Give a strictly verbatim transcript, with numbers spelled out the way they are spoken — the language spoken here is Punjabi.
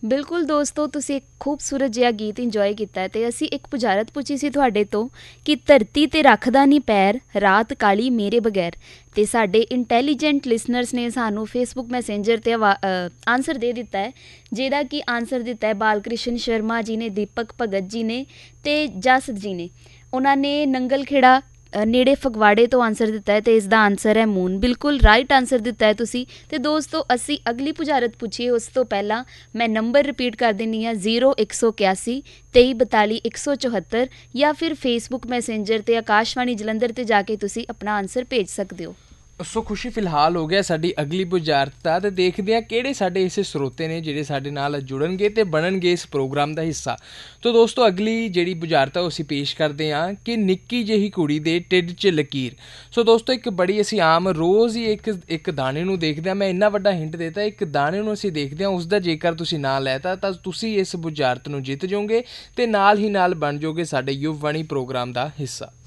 ਬਿਲਕੁਲ ਦੋਸਤੋ, ਤੁਸੀਂ ਇੱਕ ਖੂਬਸੂਰਤ ਜਿਹਾ ਗੀਤ ਇੰਜੋਏ ਕੀਤਾ ਅਤੇ ਅਸੀਂ ਇੱਕ ਬੁਝਾਰਤ ਪੁੱਛੀ ਸੀ ਤੁਹਾਡੇ ਤੋਂ ਕਿ ਧਰਤੀ 'ਤੇ ਰੱਖਦਾ ਨਹੀਂ ਪੈਰ, ਰਾਤ ਕਾਲੀ ਮੇਰੇ ਬਗੈਰ। ਅਤੇ ਸਾਡੇ ਇੰਟੈਲੀਜੈਂਟ ਲਿਸਨਰਸ ਨੇ ਸਾਨੂੰ ਫੇਸਬੁੱਕ ਮੈਸੇਂਜਰ 'ਤੇ ਆਵਾ ਆਨਸਰ ਦੇ ਦਿੱਤਾ ਹੈ, ਜਿਹਦਾ ਕਿ ਆਨਸਰ ਦਿੱਤਾ ਹੈ ਬਾਲ ਕ੍ਰਿਸ਼ਨ ਸ਼ਰਮਾ ਜੀ ਨੇ, ਦੀਪਕ ਭਗਤ ਜੀ ਨੇ ਅਤੇ ਜਸ ਜੀ ਨੇ। ਉਹਨਾਂ ਨੇ ਨੰਗਲ ਖੇੜਾ ਨੇੜੇ ਫਗਵਾੜੇ ਤੋਂ ਆਨਸਰ ਦਿੱਤਾ ਹੈ ਅਤੇ ਇਸ ਦਾ ਆਨਸਰ ਹੈ ਮੂਨ। ਬਿਲਕੁਲ ਰਾਈਟ ਆਨਸਰ ਦਿੱਤਾ ਹੈ ਤੁਸੀਂ। ਅਤੇ ਦੋਸਤੋ, ਅਸੀਂ ਅਗਲੀ ਬੁਝਾਰਤ ਪੁੱਛੀਏ ਉਸ ਤੋਂ ਪਹਿਲਾਂ ਮੈਂ ਨੰਬਰ ਰਿਪੀਟ ਕਰ ਦਿੰਦੀ ਹਾਂ, ਜ਼ੀਰੋ ਇੱਕ ਸੌ ਇਕਿਆਸੀ ਤੇਈ ਬਤਾਲੀ ਇੱਕ ਸੌ ਚੁਹੱਤਰ, ਜਾਂ ਫਿਰ ਫੇਸਬੁੱਕ ਮੈਸੇਂਜਰ 'ਤੇ ਆਕਾਸ਼ਵਾਣੀ ਜਲੰਧਰ 'ਤੇ ਜਾ ਕੇ ਤੁਸੀਂ ਆਪਣਾ ਆਨਸਰ ਭੇਜ ਸਕਦੇ ਹੋ। ਸੋ ਖੁਸ਼ੀ ਫਿਲਹਾਲ ਹੋ ਗਿਆ ਸਾਡੀ ਅਗਲੀ ਬੁਝਾਰਤ ਦਾ, ਅਤੇ ਦੇਖਦੇ ਹਾਂ ਕਿਹੜੇ ਸਾਡੇ ਐਸੇ ਸਰੋਤੇ ਨੇ ਜਿਹੜੇ ਸਾਡੇ ਨਾਲ ਜੁੜਨਗੇ ਅਤੇ ਬਣਨਗੇ ਇਸ ਪ੍ਰੋਗਰਾਮ ਦਾ ਹਿੱਸਾ। ਤੋ ਦੋਸਤੋ, ਅਗਲੀ ਜਿਹੜੀ ਬੁਝਾਰਤ ਆ ਉਹ ਅਸੀਂ ਪੇਸ਼ ਕਰਦੇ ਹਾਂ ਕਿ ਨਿੱਕੀ ਜਿਹੀ ਕੁੜੀ ਦੇ ਢਿੱਡ 'ਚ ਲਕੀਰ। ਸੋ ਦੋਸਤੋ, ਇੱਕ ਬੜੀ ਅਸੀਂ ਆਮ ਰੋਜ਼ ਹੀ ਇੱਕ ਇੱਕ ਦਾਣੇ ਨੂੰ ਦੇਖਦੇ ਹਾਂ। ਮੈਂ ਇੰਨਾ ਵੱਡਾ ਹਿੰਟ ਦਿੱਤਾ, ਇੱਕ ਦਾਣੇ ਨੂੰ ਅਸੀਂ ਦੇਖਦੇ ਹਾਂ, ਉਸਦਾ ਜੇਕਰ ਤੁਸੀਂ ਨਾਂ ਲੈਤਾ ਤਾਂ ਤੁਸੀਂ ਇਸ ਬੁਝਾਰਤ ਨੂੰ ਜਿੱਤ ਜਾਓਗੇ ਅਤੇ ਨਾਲ ਹੀ ਨਾਲ ਬਣ ਜਾਓਗੇ ਸਾਡੇ ਯੁਵਵਾਣੀ ਪ੍ਰੋਗਰਾਮ ਦਾ ਹਿੱਸਾ।